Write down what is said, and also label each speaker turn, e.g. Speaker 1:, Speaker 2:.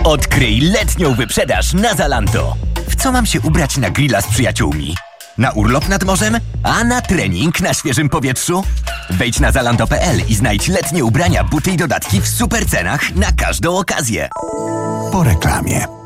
Speaker 1: Odkryj letnią wyprzedaż na Zalando. W co mam się ubrać na grilla z przyjaciółmi? Na urlop nad morzem? A na trening na świeżym powietrzu? Wejdź na zalando.pl i znajdź letnie ubrania, buty i dodatki w super cenach na każdą okazję.
Speaker 2: Po reklamie.